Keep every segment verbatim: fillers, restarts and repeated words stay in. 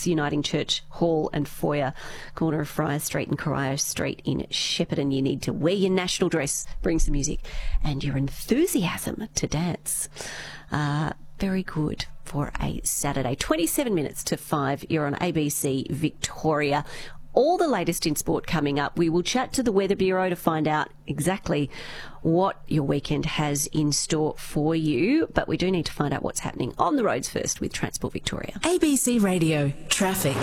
It's Uniting Church Hall and Foyer, corner of Friar Street and Corio Street in Shepparton. You need to wear your national dress, bring some music, and your enthusiasm to dance. Uh, very good for a Saturday. twenty-seven minutes to five. You're on A B C Victoria. All the latest in sport coming up. We will chat to the Weather Bureau to find out exactly what your weekend has in store for you. But we do need to find out what's happening on the roads first with Transport Victoria. A B C Radio Traffic.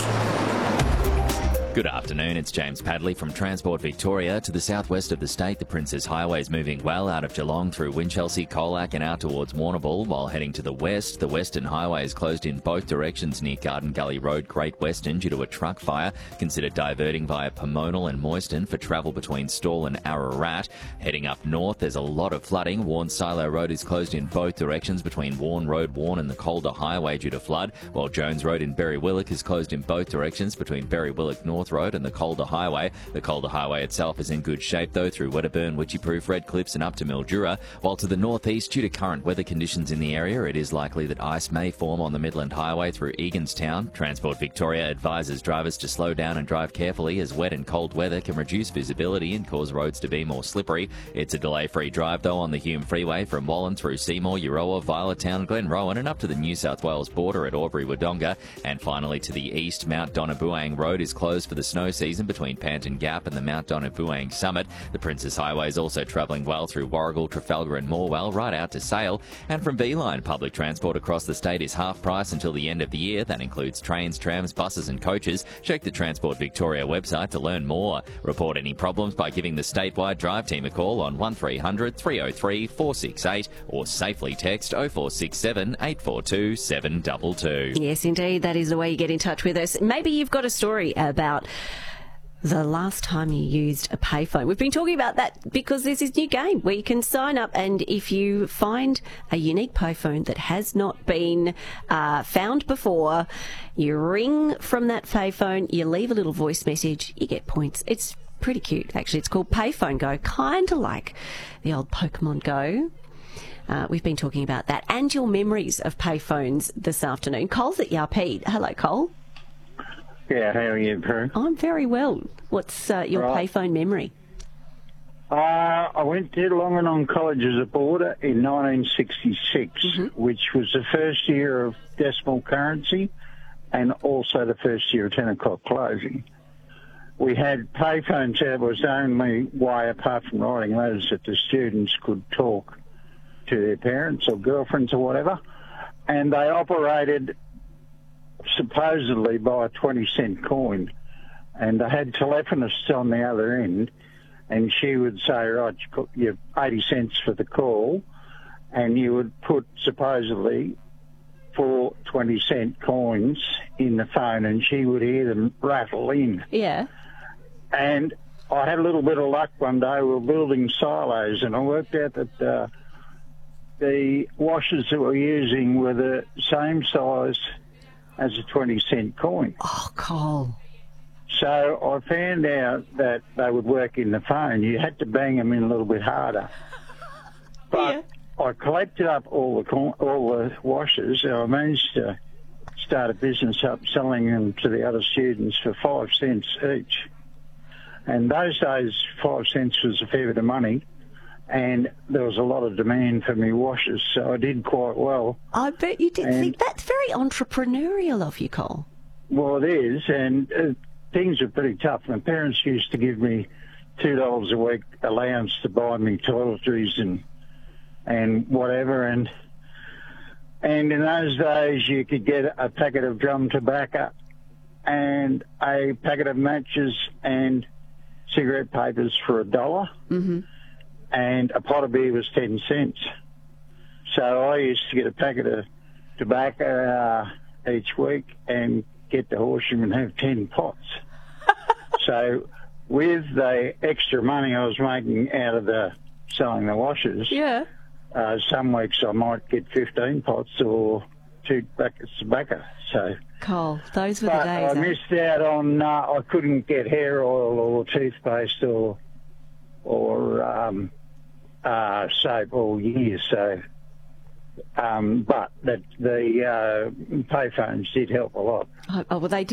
Good afternoon, it's James Padley from Transport Victoria. To the southwest of the state, the Princes Highway is moving well out of Geelong through Winchelsea, Colac and out towards Warrnambool, while heading to the west. The Western Highway is closed in both directions near Garden Gully Road, Great Western, due to a truck fire. Consider diverting via Pomona and Moyston for travel between Stawell and Ararat. Heading up north, there's a lot of flooding. Warren Silo Road is closed in both directions between Warren Road, Warren and the Calder Highway due to flood, while Jones Road in Berry Willock is closed in both directions between Berry Willock North Road and the Calder Highway. The Calder Highway itself is in good shape though through Wedderburn, Witchyproof, Red Cliffs and up to Mildura, while to the northeast, due to current weather conditions in the area, it is likely that ice may form on the Midland Highway through Eganstown. Transport Victoria advises drivers to slow down and drive carefully as wet and cold weather can reduce visibility and cause roads to be more slippery. It's a delay-free drive though on the Hume Freeway from Wallen through Seymour, Euroa, Violettown, Glenrowan and up to the New South Wales border at Albury-Wodonga. And finally to the east, Mount Donabuang Road is closed for the snow season between Panton Gap and the Mount Donabuang Summit. The Princes Highway is also travelling well through Warragul, Trafalgar and Morwell, right out to Sale. And from Beeline, public transport across the state is half price until the end of the year. That includes trains, trams, buses and coaches. Check the Transport Victoria website to learn more. Report any problems by giving the statewide drive team a call on one three hundred, three oh three, four six eight or safely text oh four six seven, eight four two, seven two two. Yes, indeed. That is the way you get in touch with us. Maybe you've got a story about the last time you used a payphone. We've been talking about that because there's this new game where you can sign up, and if you find a unique payphone that has not been uh, found before, you ring from that payphone, you leave a little voice message, you get points. It's pretty cute, actually. It's called Payphone Go, kind of like the old Pokemon Go. Uh, we've been talking about that and your memories of payphones this afternoon. Cole's at Yarpeed. Hello, Cole. Yeah, how are you, Prue? I'm very well. What's uh, your right. payphone memory? Uh, I went to Longanong College as a boarder in nineteen sixty-six, mm-hmm. which was the first year of decimal currency and also the first year of ten o'clock closing. We had payphones. That was the only way, apart from writing letters, that the students could talk to their parents or girlfriends or whatever. And they operated supposedly by a twenty cent coin, and they had telephonists on the other end, and she would say, right, you have eighty cents for the call, and you would put supposedly four twenty cent coins in the phone, and she would hear them rattle in. Yeah. And I had a little bit of luck one day. We were building silos, and I worked out that uh, the washers that we're using were the same size as a twenty cent coin. Oh, Cole. So I found out that they would work in the phone. You had to bang them in a little bit harder. But yeah. I collected up all the co- all the washers, and I managed to start a business up selling them to the other students for five cents each. And those days, five cents was a fair bit of money, and there was a lot of demand for me washers, so I did quite well. I bet you did. And, See, that's very entrepreneurial of you, Cole. Well, it is, and uh, things were pretty tough. My parents used to give me two dollars a week allowance to buy me toiletries and and whatever, and and in those days you could get a packet of drum tobacco and a packet of matches and cigarette papers for a dollar. Mm-hmm. And a pot of beer was ten cents. So I used to get a packet of tobacco uh, each week and get to Horsham and have ten pots. So with the extra money I was making out of the selling the washers, yeah, uh, some weeks I might get fifteen pots or two buckets of tobacco. So, Cole, those were but the days. I eh? missed out on, uh, I couldn't get hair oil or toothpaste or, or, um, Uh, soap all year, so um, but the, the uh, payphones did help a lot. Oh, well, they did.